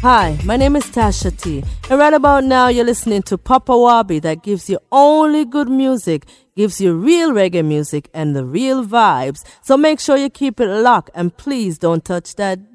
Hi, my name is Tasha T, and right about now you're listening to Papa Wabi that gives you only good music, gives you real reggae music and the real vibes. So make sure you keep it locked and please don't touch that